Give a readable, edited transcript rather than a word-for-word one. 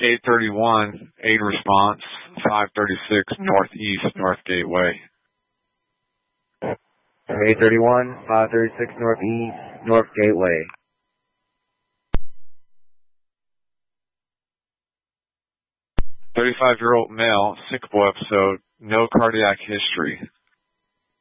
831, aid response, 536 Northeast North Gateway. 831, 536 Northeast North Gateway. 35-year-old male, sick boy episode, no cardiac history.